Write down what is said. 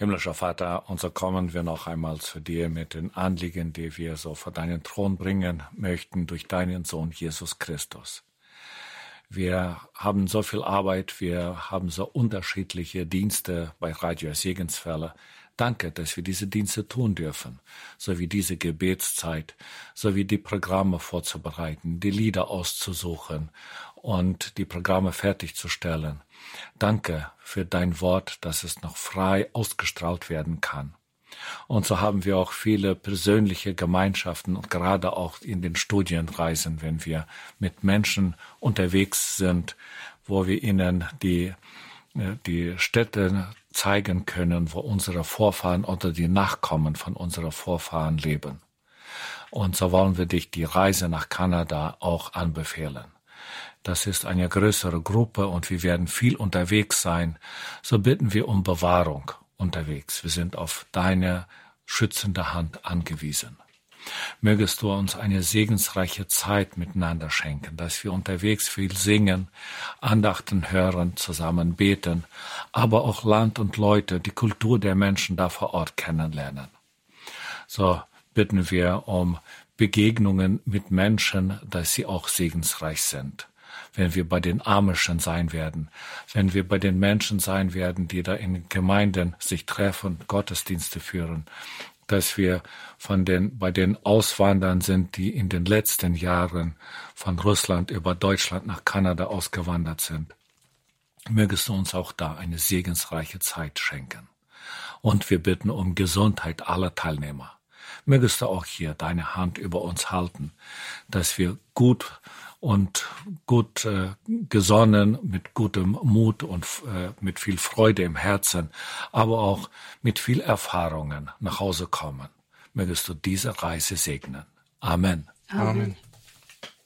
Himmlischer Vater, und so kommen wir noch einmal zu dir mit den Anliegen, die wir so vor deinen Thron bringen möchten durch deinen Sohn Jesus Christus. Wir haben so viel Arbeit, wir haben so unterschiedliche Dienste bei Radio Segenswelle. Danke, dass wir diese Dienste tun dürfen, so wie diese Gebetszeit, so wie die Programme vorzubereiten, die Lieder auszusuchen und die Programme fertigzustellen. Danke für dein Wort, dass es noch frei ausgestrahlt werden kann. Und so haben wir auch viele persönliche Gemeinschaften und gerade auch in den Studienreisen, wenn wir mit Menschen unterwegs sind, wo wir ihnen die Städte zeigen können, wo unsere Vorfahren oder die Nachkommen von unseren Vorfahren leben. Und so wollen wir dich die Reise nach Kanada auch anbefehlen. Das ist eine größere Gruppe und wir werden viel unterwegs sein. So bitten wir um Bewahrung unterwegs. Wir sind auf deine schützende Hand angewiesen. Mögest du uns eine segensreiche Zeit miteinander schenken, dass wir unterwegs viel singen, Andachten hören, zusammen beten, aber auch Land und Leute, die Kultur der Menschen da vor Ort kennenlernen. So bitten wir um Begegnungen mit Menschen, dass sie auch segensreich sind. Wenn wir bei den Amischen sein werden, wenn wir bei den Menschen sein werden, die da in Gemeinden sich treffen, Gottesdienste führen, dass wir bei den Auswandern sind, die in den letzten Jahren von Russland über Deutschland nach Kanada ausgewandert sind. Mögest du uns auch da eine segensreiche Zeit schenken. Und wir bitten um Gesundheit aller Teilnehmer. Mögest du auch hier deine Hand über uns halten, dass wir gut gesonnen, mit gutem Mut und mit viel Freude im Herzen, aber auch mit viel Erfahrungen nach Hause kommen. Mögest du diese Reise segnen. Amen. Amen.